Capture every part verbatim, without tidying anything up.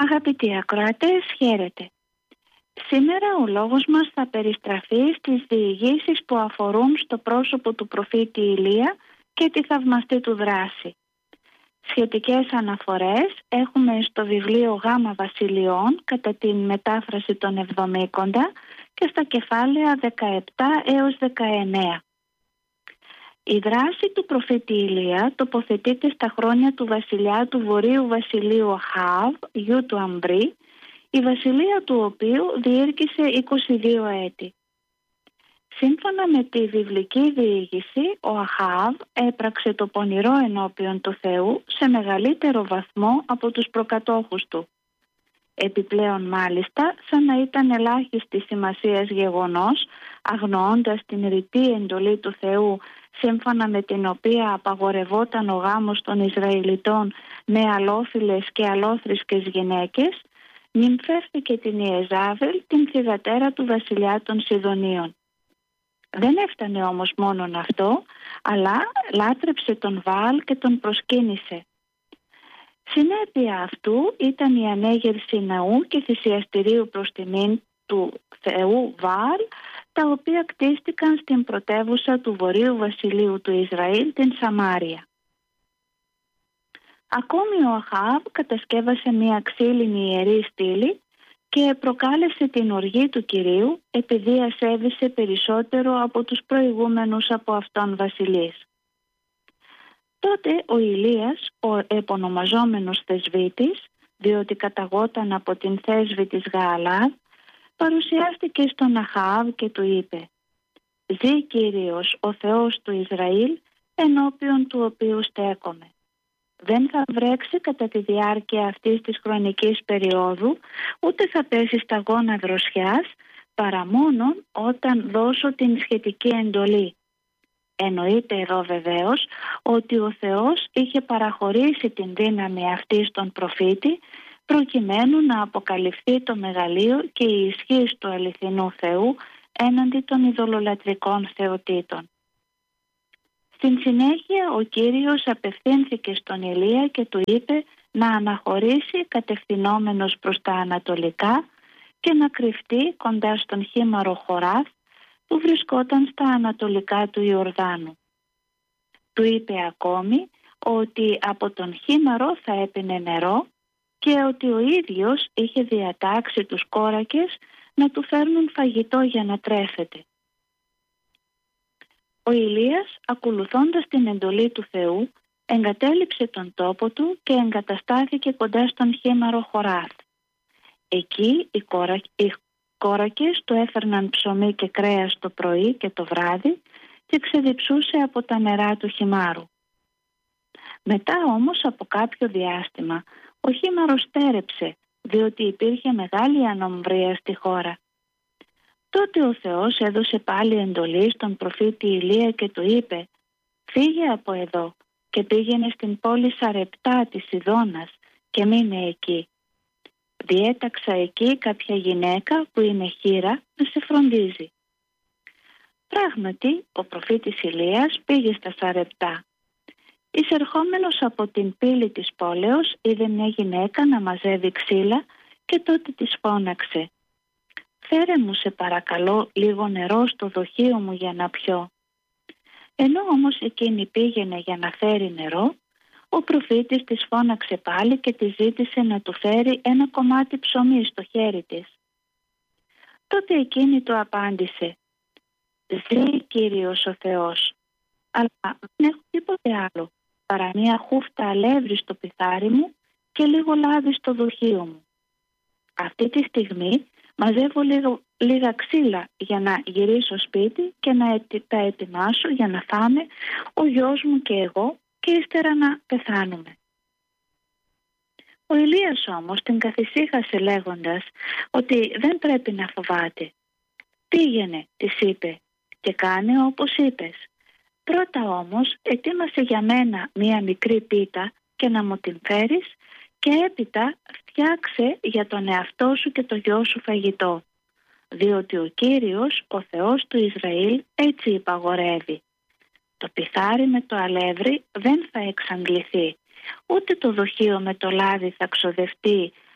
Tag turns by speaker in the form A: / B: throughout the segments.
A: Αγαπητοί ακροατές, χαίρετε. Σήμερα ο λόγος μας θα περιστραφεί στις διηγήσεις που αφορούν στο πρόσωπο του προφήτη Ηλία και τη θαυμαστή του δράση. Σχετικές αναφορές έχουμε στο βιβλίο Γάμα Βασιλειών κατά την μετάφραση των Εβδομήκοντα και στα κεφάλαια δεκαεπτά έως δεκαεννέα. Η δράση του προφήτη Ηλία τοποθετείται στα χρόνια του βασιλιά του Βορείου Βασιλείου Αχάβ, γιου του Αμβρή, η βασιλεία του οποίου διήρκησε είκοσι δύο έτη. Σύμφωνα με τη βιβλική διήγηση, ο Αχάβ έπραξε το πονηρό ενώπιον του Θεού σε μεγαλύτερο βαθμό από τους προκατόχους του. Επιπλέον μάλιστα, σαν να ήταν ελάχιστη σημασίας γεγονός, αγνοώντας την ρητή εντολή του Θεού, σύμφωνα με την οποία απαγορευόταν ο γάμος των Ισραηλιτών με αλόφιλες και αλόθρησκες γυναίκες, νυμφεύτηκε την Ιεζάβελ, την θυγατέρα του βασιλιά των Σιδωνίων. Δεν έφτανε όμως μόνον αυτό, αλλά λάτρεψε τον Βαάλ και τον προσκύνησε. Συνέπεια αυτού ήταν η ανέγερση ναού και θυσιαστηρίου προς τιμήν του Θεού Βαάλ, τα οποία κτίστηκαν στην πρωτεύουσα του Βορείου Βασιλείου του Ισραήλ, την Σαμάρια. Ακόμη ο Αχάβ κατασκεύασε μια ξύλινη ιερή στήλη και προκάλεσε την οργή του Κυρίου, επειδή ασέβησε περισσότερο από τους προηγούμενους από αυτόν βασιλείς. Τότε ο Ηλίας, ο επωνομαζόμενος θεσβήτης, διότι καταγόταν από την θέσβη της Γααλάδ, παρουσιάστηκε στον Αχάβ και του είπε: «Ζή Κύριος, ο Θεός του Ισραήλ, ενώπιον του οποίου στέκομαι. Δεν θα βρέξει κατά τη διάρκεια αυτής της χρονικής περίοδου, ούτε θα πέσει σταγόνα δροσιάς, παρά μόνον όταν δώσω την σχετική εντολή». Εννοείται εδώ βεβαίως ότι ο Θεός είχε παραχωρήσει την δύναμη αυτή στον προφήτη, προκειμένου να αποκαλυφθεί το μεγαλείο και η ισχύς του αληθινού Θεού έναντι των ειδωλολατρικών θεοτήτων. Στην συνέχεια ο Κύριος απευθύνθηκε στον Ηλία και του είπε να αναχωρήσει κατευθυνόμενος προς τα ανατολικά και να κρυφτεί κοντά στον χήμαρο Χοράθ που βρισκόταν στα ανατολικά του Ιορδάνου. Του είπε ακόμη ότι από τον χήμαρο θα έπινε νερό και ότι ο ίδιος είχε διατάξει τους κόρακες να του φέρνουν φαγητό για να τρέφεται. Ο Ηλίας, ακολουθώντας την εντολή του Θεού, εγκατέλειψε τον τόπο του και εγκαταστάθηκε κοντά στον χήμαρο Χοράθ. Εκεί οι, κόρα... οι κόρακες του έφερναν ψωμί και κρέας το πρωί και το βράδυ και ξεδιψούσε από τα νερά του χυμάρου. Μετά όμως από κάποιο διάστημα ο χήμαρος στέρεψε, διότι υπήρχε μεγάλη ανομβρία στη χώρα. Τότε ο Θεός έδωσε πάλι εντολή στον προφήτη Ηλία και του είπε: «Φύγε από εδώ και πήγαινε στην πόλη Σαρεπτά της Σιδώνας και μείνε εκεί. Διέταξα εκεί κάποια γυναίκα που είναι χήρα να σε φροντίζει». Πράγματι ο προφήτης Ηλίας πήγε στα Σαρεπτά. Εισερχόμενος από την πύλη της πόλεως είδε μια γυναίκα να μαζεύει ξύλα και τότε της φώναξε: «Φέρε μου σε παρακαλώ λίγο νερό στο δοχείο μου για να πιω». Ενώ όμως εκείνη πήγαινε για να φέρει νερό, ο προφήτης της φώναξε πάλι και της ζήτησε να του φέρει ένα κομμάτι ψωμί στο χέρι της. Τότε εκείνη του απάντησε: «Ζει Κύριος ο Θεός, αλλά δεν έχω τίποτε άλλο παρά μια χούφτα αλεύρι στο πιθάρι μου και λίγο λάδι στο δοχείο μου. Αυτή τη στιγμή μαζεύω λίγο, λίγα ξύλα για να γυρίσω σπίτι και να ετι, τα ετοιμάσω για να φάμε ο γιος μου και εγώ και ύστερα να πεθάνουμε». Ο Ηλίας όμως την καθησύχασε λέγοντας ότι δεν πρέπει να φοβάται. «Πήγαινε», της είπε, «και κάνε όπως είπες. Πρώτα όμως ετοίμασε για μένα μία μικρή πίτα και να μου την φέρεις και έπειτα φτιάξε για τον εαυτό σου και το γιο σου φαγητό, διότι ο Κύριος, ο Θεός του Ισραήλ, έτσι υπαγορεύει. Το πιθάρι με το αλεύρι δεν θα εξαντληθεί, ούτε το δοχείο με το λάδι θα ξοδευτεί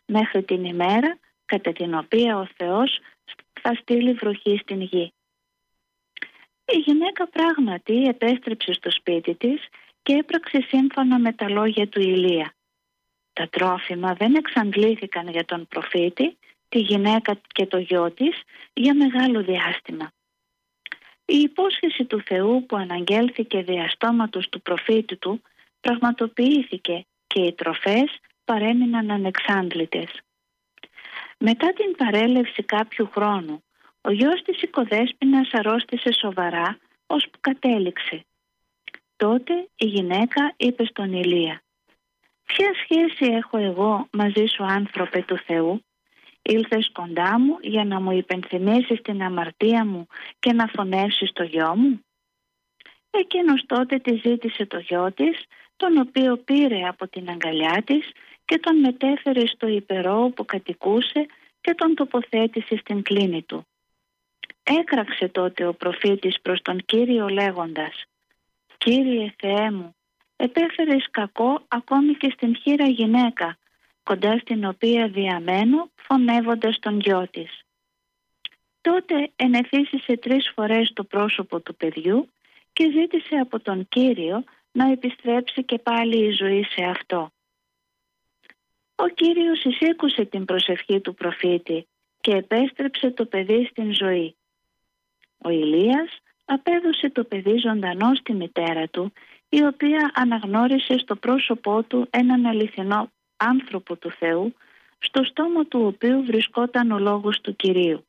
A: μέχρι την ημέρα κατά την οποία ο Θεός θα στείλει βροχή στην γη. Η γυναίκα πράγματι επέστρεψε στο σπίτι της και έπραξε σύμφωνα με τα λόγια του Ηλία. Τα τρόφιμα δεν εξαντλήθηκαν για τον προφήτη, τη γυναίκα και το γιο της για μεγάλο διάστημα. Η υπόσχεση του Θεού που αναγγέλθηκε δια στόματος του προφήτη του πραγματοποιήθηκε και οι τροφές παρέμειναν ανεξάντλητες. Μετά την παρέλευση κάποιου χρόνου, ο γιος της οικοδέσποινας αρρώστησε σοβαρά, ώσπου κατέληξε. Τότε η γυναίκα είπε στον Ηλία: «Ποια σχέση έχω εγώ μαζί σου, άνθρωπε του Θεού? Ήλθες κοντά μου για να μου υπενθυμίσεις την αμαρτία μου και να φωνεύσεις το γιο μου?» Εκείνος τότε τη ζήτησε το γιο της, τον οποίο πήρε από την αγκαλιά της και τον μετέφερε στο υπερό όπου κατοικούσε και τον τοποθέτησε στην κλίνη του. Έκραξε τότε ο προφήτης προς τον Κύριο λέγοντας: «Κύριε Θεέ μου, επέφερες κακό ακόμη και στην χήρα γυναίκα, κοντά στην οποία διαμένω φωνεύοντας τον γιο της». Τότε ενεθύσισε τρεις φορές το πρόσωπο του παιδιού και ζήτησε από τον Κύριο να επιστρέψει και πάλι η ζωή σε αυτό. Ο Κύριος εισήκουσε την προσευχή του προφήτη και επέστρεψε το παιδί στην ζωή. Ο Ηλίας απέδωσε το παιδί ζωντανό στη μητέρα του, η οποία αναγνώρισε στο πρόσωπό του έναν αληθινό άνθρωπο του Θεού, στο στόμα του οποίου βρισκόταν ο λόγος του Κυρίου.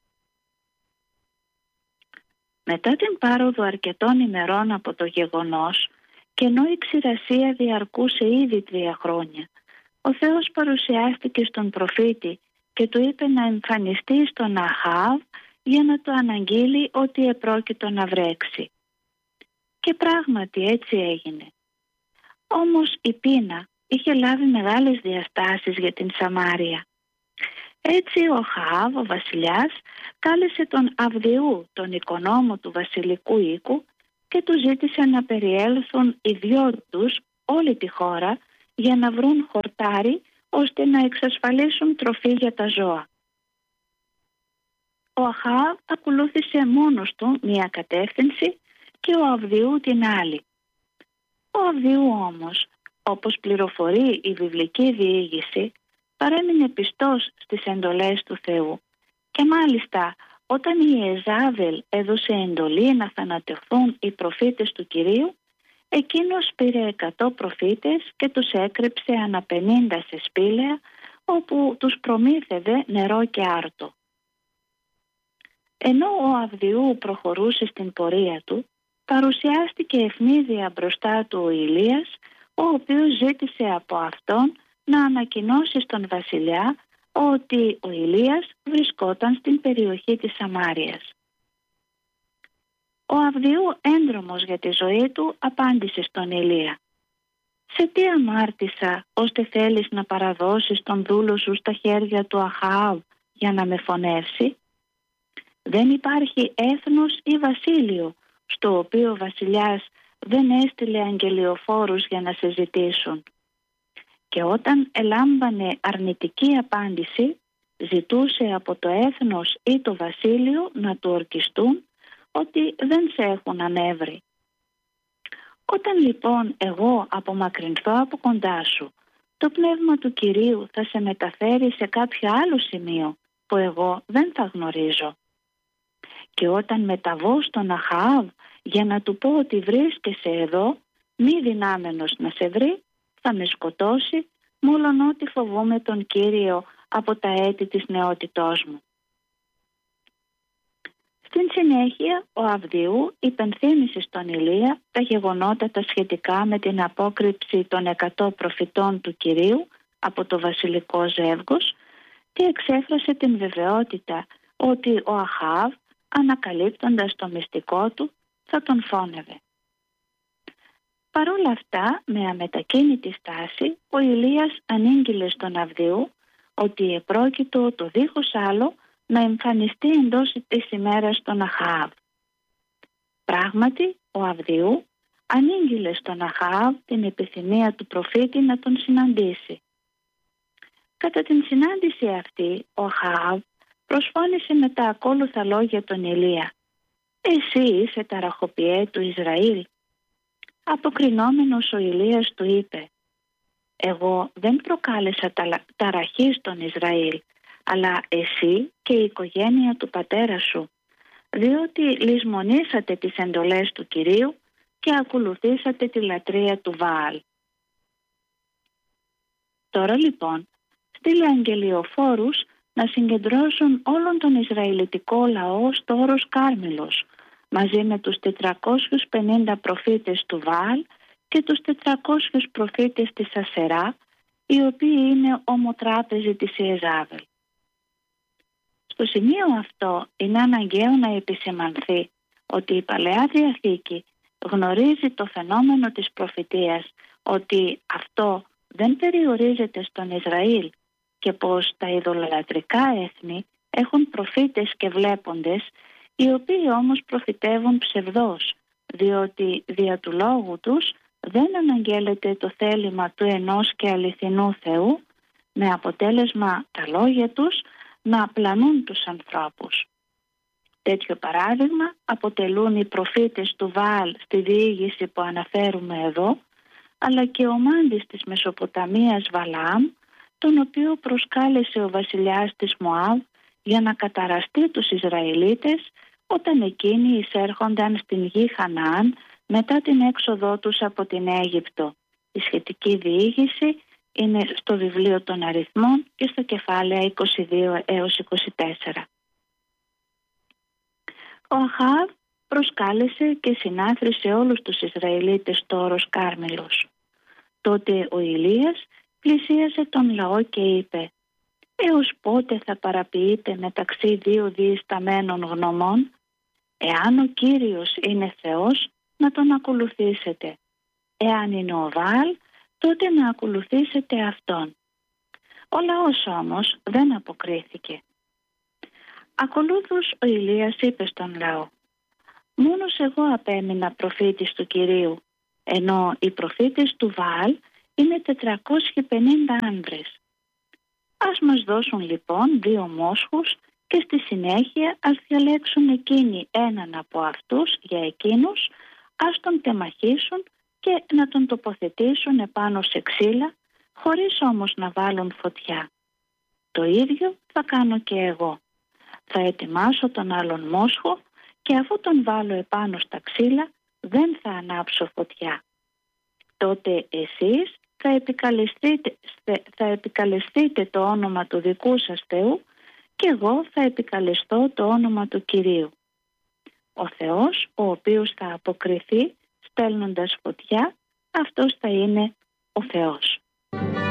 A: Μετά την πάροδο αρκετών ημερών από το γεγονός, και ενώ η ξηρασία διαρκούσε ήδη τρία χρόνια, ο Θεός παρουσιάστηκε στον προφήτη και του είπε να εμφανιστεί στον Αχάβ για να του αναγγείλει ότι επρόκειτο να βρέξει. Και πράγματι έτσι έγινε. Όμως η πείνα είχε λάβει μεγάλες διαστάσεις για την Σαμάρια. Έτσι ο Αχάβ, ο βασιλιάς, κάλεσε τον Αβδιού, τον οικονόμο του βασιλικού οίκου, και του ζήτησε να περιέλθουν οι δυο τους όλη τη χώρα για να βρουν χορτάρι ώστε να εξασφαλίσουν τροφή για τα ζώα. Ο Αχάβ ακολούθησε μόνος του μία κατεύθυνση και ο Αβδιού την άλλη. Ο Αβδιού όμως, όπως πληροφορεί η βιβλική διήγηση, παρέμεινε πιστός στις εντολές του Θεού και μάλιστα όταν η Ιεζάβελ έδωσε εντολή να θανατευθούν οι προφήτες του Κυρίου, εκείνος πήρε εκατό προφήτες και τους έκρυψε ανά πενήντα σε σπήλαια, όπου τους προμήθευε νερό και άρτο. Ενώ ο Αβδιού προχωρούσε στην πορεία του, παρουσιάστηκε ευνίδια μπροστά του ο Ηλίας, ο οποίος ζήτησε από αυτόν να ανακοινώσει στον βασιλιά ότι ο Ηλίας βρισκόταν στην περιοχή της Σαμάριας. Ο Αβδιού, έντρομος για τη ζωή του, απάντησε στον Ηλία: «Σε τι αμάρτησα ώστε θέλεις να παραδώσεις τον δούλο σου στα χέρια του Αχάβ για να με φωνεύσει? Δεν υπάρχει έθνος ή βασίλειο στο οποίο ο βασιλιάς δεν έστειλε αγγελιοφόρους για να σε ζητήσουν». Και όταν ελάμβανε αρνητική απάντηση, ζητούσε από το έθνος ή το βασίλειο να του ορκιστούν ότι δεν σε έχουν ανέβρει. Όταν λοιπόν εγώ απομακρυνθώ από κοντά σου, το πνεύμα του Κυρίου θα σε μεταφέρει σε κάποιο άλλο σημείο που εγώ δεν θα γνωρίζω. Και όταν μεταβώ στον Αχάβ για να του πω ότι βρίσκεσαι εδώ, μη δυνάμενος να σε βρει, θα με σκοτώσει, μόλον ότι φοβούμαι τον Κύριο από τα έτη της νεότητός μου. Στην συνέχεια ο Αβδιού υπενθύμησε στον Ηλία τα γεγονότα τα σχετικά με την απόκρυψη των εκατό προφητών του Κυρίου από το βασιλικό ζεύγος και εξέφρασε την βεβαιότητα ότι ο Αχάβ, ανακαλύπτοντας το μυστικό του, θα τον φώνευε. Παρ' όλα αυτά, με αμετακίνητη στάση, ο Ηλίας ανήγγειλε στον Αβδιού ότι επρόκειτο το δίχως άλλο να εμφανιστεί εντός της ημέρας στον Αχάβ. Πράγματι, ο Αβδιού ανήγγειλε στον Αχάβ την επιθυμία του προφήτη να τον συναντήσει. Κατά την συνάντηση αυτή, ο Αχάβ προσφώνησε με τα ακόλουθα λόγια τον Ηλία: «Εσύ είσαι ταραχοποιέ του Ισραήλ». Αποκρινόμενος ο Ηλίας του είπε: «Εγώ δεν προκάλεσα ταραχή στον Ισραήλ, αλλά εσύ και η οικογένεια του πατέρα σου, διότι λησμονήσατε τις εντολές του Κυρίου και ακολουθήσατε τη λατρεία του Βαάλ». Τώρα λοιπόν στείλε αγγελιοφόρους να συγκεντρώσουν όλον τον Ισραηλιτικό λαό στο όρος Κάρμελος, μαζί με τους τετρακόσιους πενήντα προφήτες του Βαάλ και τους τετρακόσιους προφήτες της Ασερά, οι οποίοι είναι ομοτράπεζοι της Ιεζάβελ. Στο σημείο αυτό είναι αναγκαίο να επισημανθεί ότι η Παλαιά Διαθήκη γνωρίζει το φαινόμενο της προφητείας, ότι αυτό δεν περιορίζεται στον Ισραήλ και πως τα ειδωλολατρικά έθνη έχουν προφήτες και βλέποντες, οι οποίοι όμως προφητεύουν ψευδώς, διότι δια του λόγου τους δεν αναγγέλλεται το θέλημα του ενός και αληθινού Θεού, με αποτέλεσμα τα λόγια τους να απλανούν τους ανθρώπους. Τέτοιο παράδειγμα αποτελούν οι προφήτες του Βαάλ στη διήγηση που αναφέρουμε εδώ, αλλά και ο μάντης της Μεσοποταμίας Βαλαάμ, τον οποίο προσκάλεσε ο βασιλιάς της Μωάβ για να καταραστεί τους Ισραηλίτες όταν εκείνοι εισέρχονταν στην γη Χαναάν μετά την έξοδό τους από την Αίγυπτο. Η σχετική διήγηση είναι στο βιβλίο των Αριθμών και στο κεφάλαια είκοσι δύο έως είκοσι τέσσερα. Ο Αχάβ προσκάλεσε και συνάθρισε όλους τους Ισραηλίτες στο όρος Κάρμελος. Τότε ο Ηλίας πλησίασε τον λαό και είπε: «Έως πότε θα παραποιείτε μεταξύ δύο διεσταμένων γνωμών? Εάν ο Κύριος είναι Θεός, να τον ακολουθήσετε. Εάν είναι ο Βαάλ, τότε να ακολουθήσετε αυτόν». Ο λαός όμως δεν αποκρίθηκε. Ακολούθως ο Ηλίας είπε στον λαό: «Μόνος εγώ απέμεινα προφήτης του Κυρίου, ενώ οι προφήτες του Βαάλ είναι τετρακόσιοι πενήντα άνδρες. Ας μας δώσουν λοιπόν δύο μόσχους και στη συνέχεια ας διαλέξουν εκείνοι έναν από αυτούς για εκείνους, ας τον τεμαχίσουν και να τον τοποθετήσουν επάνω σε ξύλα, χωρίς όμως να βάλουν φωτιά. Το ίδιο θα κάνω και εγώ. Θα ετοιμάσω τον άλλον μόσχο και αφού τον βάλω επάνω στα ξύλα δεν θα ανάψω φωτιά. Τότε εσείς θα επικαλεστείτε, θα επικαλεστείτε το όνομα του δικού σας Θεού και εγώ θα επικαλεστώ το όνομα του Κυρίου. Ο Θεός, ο οποίος θα αποκριθεί στέλνοντας φωτιά, αυτός θα είναι ο Θεός».